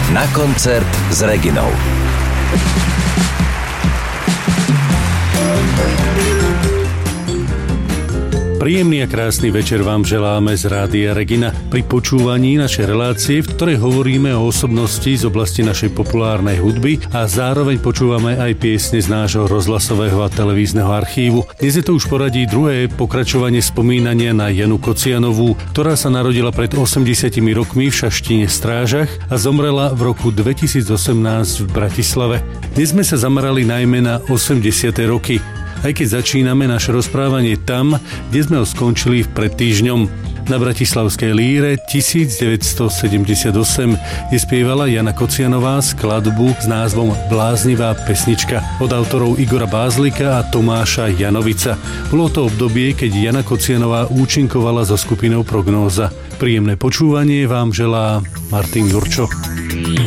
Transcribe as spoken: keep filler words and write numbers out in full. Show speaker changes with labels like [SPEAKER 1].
[SPEAKER 1] Na koncert s Reginou.
[SPEAKER 2] Príjemný a krásny večer vám želáme z Rádia Regina pri počúvaní našej relácie, v ktorej hovoríme o osobnosti z oblasti našej populárnej hudby a zároveň počúvame aj piesne z nášho rozhlasového a televízneho archívu. Dnes je to už poradí druhé pokračovanie spomínania na Janu Kocianovú, ktorá sa narodila pred osemdesiatimi rokmi v Šaštíne Strážach a zomrela v roku dvetisícosemnásť v Bratislave. Dnes sme sa zamerali najmä na osemdesiate roky. Aj keď začíname naše rozprávanie tam, kde sme ho skončili pred týždňom. Na bratislavskej líre devätnásťsedemdesiatosem je spievala Jana Kocianová skladbu s názvom Bláznivá pesnička od autorov Igora Bázlika a Tomáša Janovica. Bolo to obdobie, keď Jana Kocianová účinkovala so skupinou Prognóza. Príjemné počúvanie vám želá Martin Jurčo.